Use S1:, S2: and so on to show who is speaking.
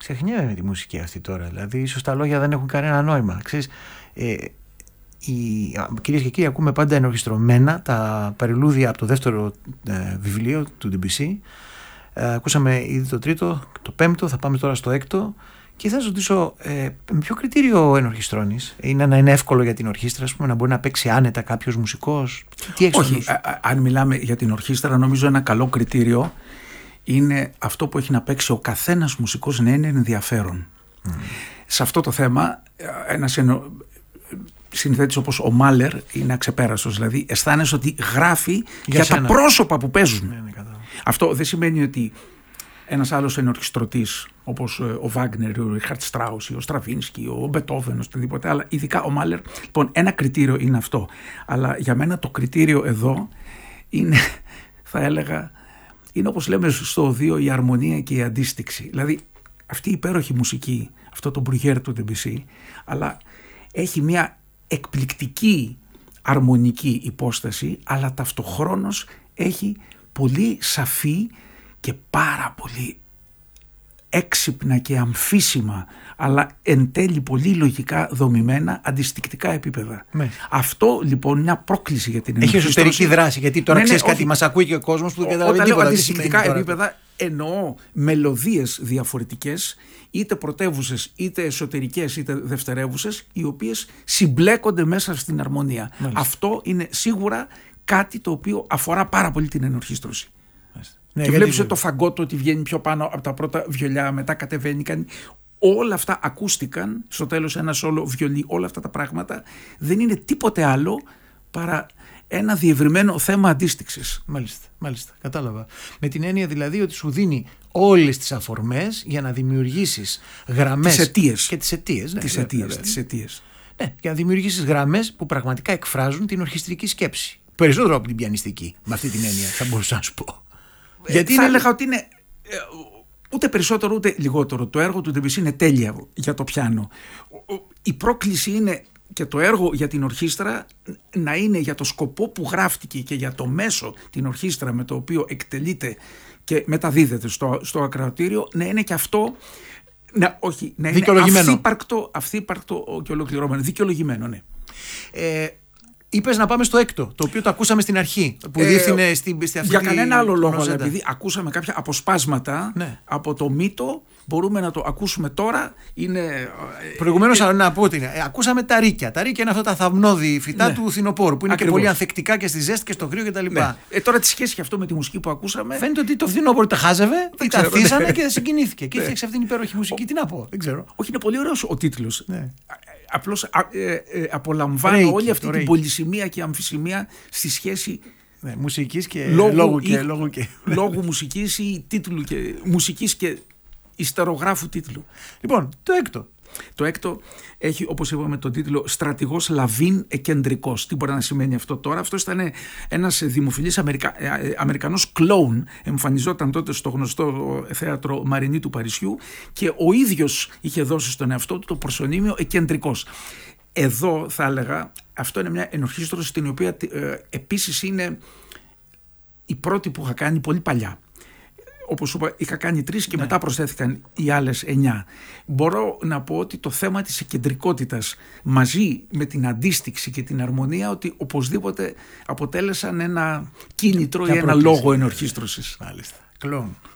S1: Ξεχνιέμαι τη μουσική αυτή τώρα. Δηλαδή, ίσως τα λόγια δεν έχουν κανένα νόημα. Ξέρεις, κυρίες και κύριοι, ακούμε πάντα ενορχιστρωμένα τα περιλούδια από το δεύτερο βιβλίο του Debussy. Ακούσαμε ήδη το τρίτο, το πέμπτο, θα πάμε τώρα στο έκτο. Και θα σας ρωτήσω, με ποιο κριτήριο ενορχιστρώνεις? Είναι να είναι εύκολο για την ορχήστρα, ας πούμε, να μπορεί να παίξει άνετα κάποιος μουσικός? Τι έχεις?
S2: Όχι, αν μιλάμε για την ορχήστρα, νομίζω ένα καλό κριτήριο είναι αυτό που έχει να παίξει ο καθένας μουσικός να είναι ενδιαφέρον. Σε αυτό το θέμα, ένας συνθέτης όπως ο Μάλερ είναι αξεπέραστος. Δηλαδή, αισθάνεσαι ότι γράφει για τα πρόσωπα που παίζουν.
S1: Ναι,
S2: αυτό δεν σημαίνει ότι ένας άλλος ενορχιστρωτής όπως ο Βάγνερ, ο Ρίχαρτ Στράους, ο Στραβίνσκι, ο Μπετόβεν, οτιδήποτε, αλλά ειδικά ο Μάλερ. Λοιπόν, ένα κριτήριο είναι αυτό. Αλλά για μένα το κριτήριο εδώ είναι, θα έλεγα, είναι όπως λέμε στο οδείο, η αρμονία και η αντίστοιξη. Δηλαδή, αυτή η υπέροχη μουσική, αυτό το Μπρουγέρ του Debussy, αλλά έχει μια εκπληκτική αρμονική υπόσταση, αλλά ταυτοχρόνως έχει πολύ σαφή και πάρα πολύ έξυπνα και αμφίσιμα, αλλά εν τέλει πολύ λογικά δομημένα αντιστικτικά επίπεδα. Αυτό λοιπόν είναι μια πρόκληση για την
S1: ενορχήστρωση. Έχει εσωτερική δράση, γιατί τώρα ξέρεις κάτι, μας ακούει και ο κόσμος που δεν καταλαβαίνει τίποτα.
S2: Όταν λέω αντιστικτικά επίπεδα, εννοώ μελωδίες διαφορετικές, είτε πρωτεύουσες, είτε εσωτερικές, είτε δευτερεύουσες, οι οποίες συμπλέκονται μέσα στην αρμονία. Αυτό είναι σίγουρα κάτι το οποίο αφορά πάρα πολύ την ενορχήστρωση. Ναι, και βλέπεις το φαγκότο ότι βγαίνει πιο πάνω από τα πρώτα βιολιά, μετά κατεβαίνει, κάνει. Όλα αυτά ακούστηκαν στο τέλος, ένα σόλο βιολί, όλα αυτά τα πράγματα δεν είναι τίποτε άλλο παρά ένα διευρυμένο θέμα αντίστοιξης.
S1: Μάλιστα, κατάλαβα. Με την έννοια δηλαδή ότι σου δίνει όλες τις αφορμές για να δημιουργήσεις γραμμές.
S2: Τις αιτίες.
S1: Και τις αιτίες.
S2: Τις αιτίες.
S1: Ναι, για να δημιουργήσεις γραμμές που πραγματικά εκφράζουν την ορχιστρική σκέψη. Περισσότερο από την πιανιστική, με αυτή την έννοια θα μπορούσα να σου πω.
S2: Γιατί θα έλεγα ότι είναι ούτε περισσότερο ούτε λιγότερο. Το έργο του Debussy είναι τέλεια για το πιάνο. Η πρόκληση είναι και το έργο για την ορχήστρα να είναι για το σκοπό που γράφτηκε και για το μέσο, την ορχήστρα με το οποίο εκτελείται και μεταδίδεται στο ακροατήριο, να είναι και αυτό να είναι αυθύπαρκτο και ολοκληρωμένο. Δικαιολογημένο, ναι.
S1: Είπες να πάμε στο έκτο, το οποίο το ακούσαμε στην αρχή. Που διεύθυνε στη αυτή.
S2: Για κανένα άλλο λόγο, αλλά επειδή ακούσαμε κάποια αποσπάσματα από το μύτο, μπορούμε να το ακούσουμε τώρα.
S1: Προηγουμένως να πω ότι ακούσαμε τα ρίκια. Τα ρίκια είναι αυτά τα θαυμνώδη φυτά του φθινοπόρου, που είναι και πολύ ανθεκτικά και στη ζέστη και στο κρύο κτλ.
S2: Τώρα τη σχέση και αυτό με τη μουσική που ακούσαμε.
S1: Φαίνεται ότι το φθινόπωρο τα χάζευε, τα αφήσανε και συγκινήθηκε. Και έφτιαξε αυτή την υπέροχη μουσική. Τι να πω, δεν ξέρω.
S2: Όχι, είναι πολύ ωραίος ο τίτλος. Απλώς απολαμβάνω όλη αυτή την πολυσημεία και αμφισημεία στη σχέση
S1: μουσικής και
S2: λόγου μουσικής ή τίτλου και μουσικής και ιστερογράφου τίτλου.
S1: Λοιπόν, το έκτο.
S2: Το έκτο έχει, όπως είπαμε, τον τίτλο «Στρατηγός Λαβίν εκεντρικός». Τι μπορεί να σημαίνει αυτό τώρα? Αυτό ήταν ένας δημοφιλής Αμερικανός κλόουν. Εμφανιζόταν τότε στο γνωστό θέατρο Μαρινί του Παρισιού και ο ίδιος είχε δώσει στον εαυτό του το προσωνύμιο εκεντρικός. Εδώ θα έλεγα, αυτό είναι μια ενορχήστρωση την οποία επίσης είναι η πρώτη που είχα κάνει πολύ παλιά. Όπως είπα, είχα κάνει 3 και μετά προσθέθηκαν οι άλλες 9. Μπορώ να πω ότι το θέμα της εκεντρικότητας μαζί με την αντίστοιξη και την αρμονία, ότι οπωσδήποτε αποτέλεσαν ένα κίνητρο ή ένα λόγο ενορχήστρωσης.
S1: Μάλιστα. Κλόουν.